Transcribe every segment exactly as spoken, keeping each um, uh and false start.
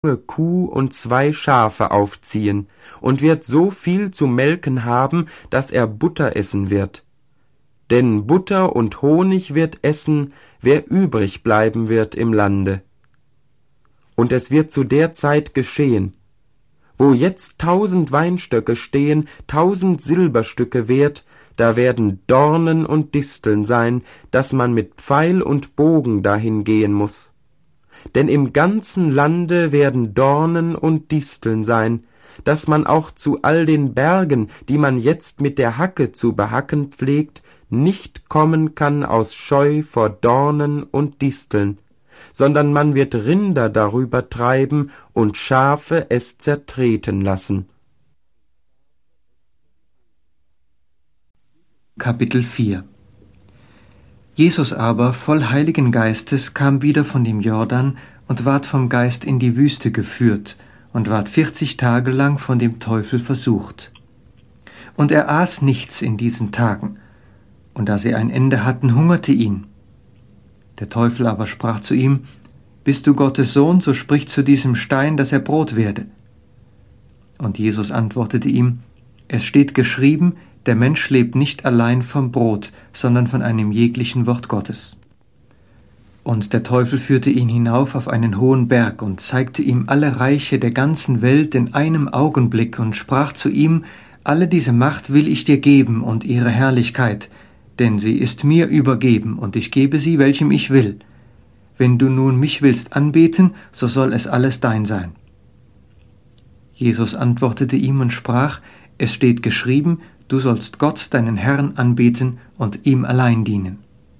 Kuh und zwei Schafe aufziehen und wird so viel zu melken haben, dass er Butter essen wird. Denn Butter und Honig wird essen, wer übrig bleiben wird im Lande. Und es wird zu der Zeit geschehen, wo jetzt tausend Weinstöcke stehen, tausend Silberstücke wert, da werden Dornen und Disteln sein, dass man mit Pfeil und Bogen dahin gehen muß. Denn im ganzen Lande werden Dornen und Disteln sein, dass man auch zu all den Bergen, die man jetzt mit der Hacke zu behacken pflegt, nicht kommen kann aus Scheu vor Dornen und Disteln, sondern man wird Rinder darüber treiben und Schafe es zertreten lassen. Kapitel vier. Jesus aber, voll Heiligen Geistes, kam wieder von dem Jordan und ward vom Geist in die Wüste geführt und ward vierzig Tage lang von dem Teufel versucht. Und er aß nichts in diesen Tagen, und da sie ein Ende hatten, hungerte ihn. Der Teufel aber sprach zu ihm: Bist du Gottes Sohn, so sprich zu diesem Stein, dass er Brot werde. Und Jesus antwortete ihm: Es steht geschrieben, der Mensch lebt nicht allein vom Brot, sondern von einem jeglichen Wort Gottes. Und der Teufel führte ihn hinauf auf einen hohen Berg und zeigte ihm alle Reiche der ganzen Welt in einem Augenblick und sprach zu ihm: Alle diese Macht will ich dir geben und ihre Herrlichkeit, denn sie ist mir übergeben und ich gebe sie, welchem ich will. Wenn du nun mich willst anbeten, so soll es alles dein sein. Jesus antwortete ihm und sprach: Es steht geschrieben, du sollst Gott, deinen Herrn, anbeten und ihm allein dienen.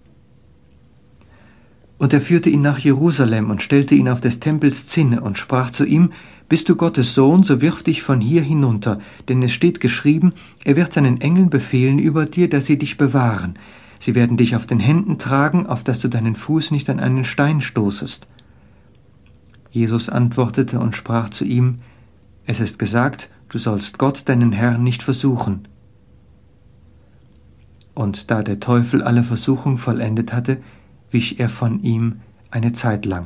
Und er führte ihn nach Jerusalem und stellte ihn auf des Tempels Zinne und sprach zu ihm: Bist du Gottes Sohn, so wirf dich von hier hinunter, denn es steht geschrieben, er wird seinen Engeln befehlen über dir, dass sie dich bewahren. Sie werden dich auf den Händen tragen, auf dass du deinen Fuß nicht an einen Stein stoßest. Jesus antwortete und sprach zu ihm: Es ist gesagt, du sollst Gott, deinen Herrn, nicht versuchen. Und da der Teufel alle Versuchung vollendet hatte, wich er von ihm eine Zeit lang.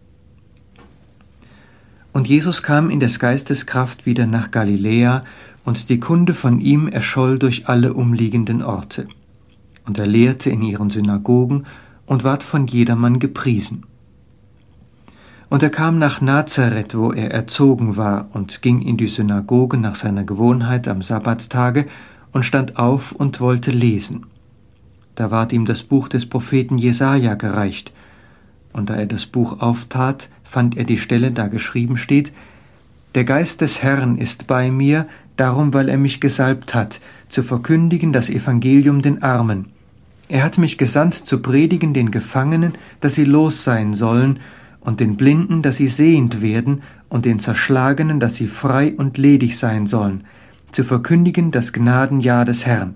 Und Jesus kam in des Geistes Kraft wieder nach Galiläa, und die Kunde von ihm erscholl durch alle umliegenden Orte. Und er lehrte in ihren Synagogen und ward von jedermann gepriesen. Und er kam nach Nazareth, wo er erzogen war, und ging in die Synagoge nach seiner Gewohnheit am Sabbattage und stand auf und wollte lesen. Da ward ihm das Buch des Propheten Jesaja gereicht, und da er das Buch auftat, fand er die Stelle, da geschrieben steht: Der Geist des Herrn ist bei mir, darum, weil er mich gesalbt hat, zu verkündigen das Evangelium den Armen. Er hat mich gesandt, zu predigen den Gefangenen, dass sie los sein sollen, und den Blinden, dass sie sehend werden, und den Zerschlagenen, dass sie frei und ledig sein sollen, zu verkündigen das Gnadenjahr des Herrn.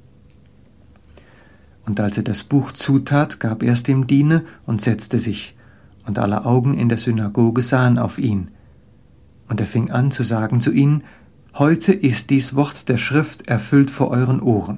Und als er das Buch zutat, gab er es dem Diener und setzte sich, und alle Augen in der Synagoge sahen auf ihn. Und er fing an zu sagen zu ihnen: Heute ist dies Wort der Schrift erfüllt vor euren Ohren.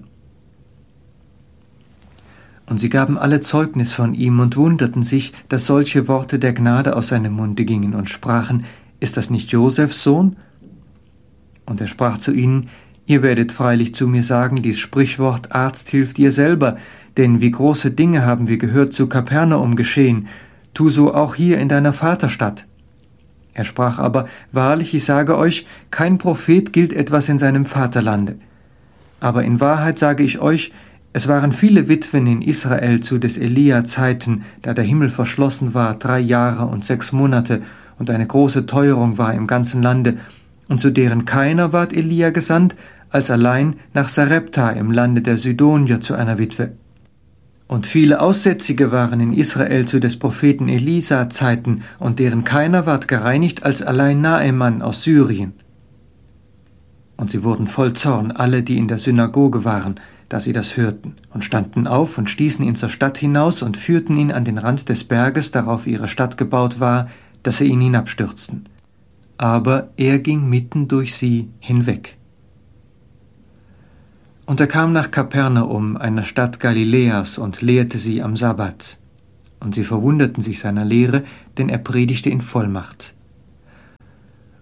Und sie gaben alle Zeugnis von ihm und wunderten sich, dass solche Worte der Gnade aus seinem Munde gingen und sprachen: Ist das nicht Josefs Sohn? Und er sprach zu ihnen: Ihr werdet freilich zu mir sagen, dies Sprichwort: Arzt, hilf dir selber, denn wie große Dinge haben wir gehört zu Kapernaum geschehen, tu so auch hier in deiner Vaterstadt. Er sprach aber: Wahrlich, ich sage euch, kein Prophet gilt etwas in seinem Vaterlande. Aber in Wahrheit sage ich euch, es waren viele Witwen in Israel zu des Elia Zeiten, da der Himmel verschlossen war, drei Jahre und sechs Monate, und eine große Teuerung war im ganzen Lande, und zu deren keiner ward Elia gesandt, als allein nach Sarepta im Lande der Sidonier zu einer Witwe. Und viele Aussätzige waren in Israel zu des Propheten Elisa Zeiten, und deren keiner ward gereinigt, als allein Naeman aus Syrien. Und sie wurden voll Zorn, alle, die in der Synagoge waren, da sie das hörten, und standen auf und stießen ihn zur Stadt hinaus und führten ihn an den Rand des Berges, darauf ihre Stadt gebaut war, dass sie ihn hinabstürzten. Aber er ging mitten durch sie hinweg. Und er kam nach Kapernaum, einer Stadt Galiläas, und lehrte sie am Sabbat. Und sie verwunderten sich seiner Lehre, denn er predigte in Vollmacht.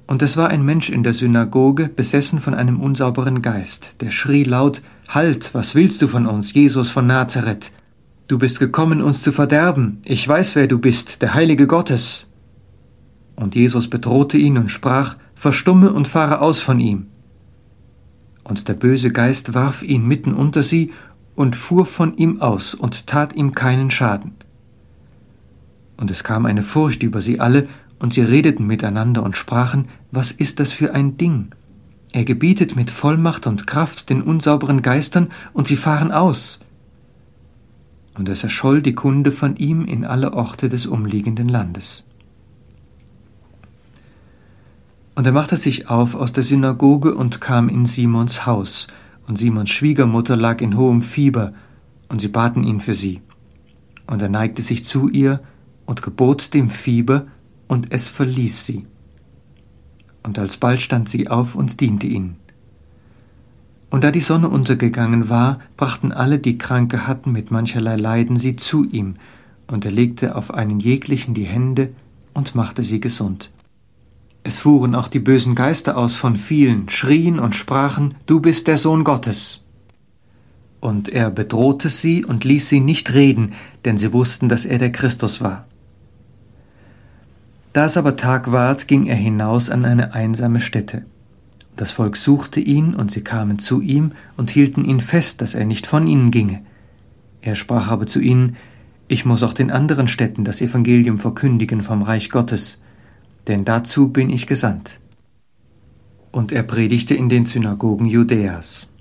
Und es war ein Mensch in der Synagoge, besessen von einem unsauberen Geist, der schrie laut: Halt, was willst du von uns, Jesus von Nazareth? Du bist gekommen, uns zu verderben. Ich weiß, wer du bist, der Heilige Gottes. Und Jesus bedrohte ihn und sprach: Verstumme und fahre aus von ihm. Und der böse Geist warf ihn mitten unter sie und fuhr von ihm aus und tat ihm keinen Schaden. Und es kam eine Furcht über sie alle, und sie redeten miteinander und sprachen: Was ist das für ein Ding? Er gebietet mit Vollmacht und Kraft den unsauberen Geistern, und sie fahren aus. Und es erscholl die Kunde von ihm in alle Orte des umliegenden Landes. Und er machte sich auf aus der Synagoge und kam in Simons Haus, und Simons Schwiegermutter lag in hohem Fieber, und sie baten ihn für sie. Und er neigte sich zu ihr und gebot dem Fieber, und es verließ sie. Und alsbald stand sie auf und diente ihnen. Und da die Sonne untergegangen war, brachten alle, die Kranke hatten mit mancherlei Leiden, sie zu ihm, und er legte auf einen jeglichen die Hände und machte sie gesund. Es fuhren auch die bösen Geister aus von vielen, schrien und sprachen: Du bist der Sohn Gottes. Und er bedrohte sie und ließ sie nicht reden, denn sie wussten, dass er der Christus war. Da es aber Tag ward, ging er hinaus an eine einsame Stätte. Das Volk suchte ihn, und sie kamen zu ihm und hielten ihn fest, dass er nicht von ihnen ginge. Er sprach aber zu ihnen: Ich muss auch den anderen Städten das Evangelium verkündigen vom Reich Gottes, denn dazu bin ich gesandt. Und er predigte in den Synagogen Judäas.